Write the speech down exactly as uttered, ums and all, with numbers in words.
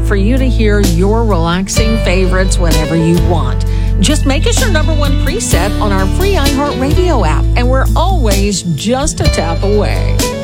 for you to hear your relaxing favorites whenever you want. Just make us your number one preset on our free iHeartRadio app, and we're always just a tap away.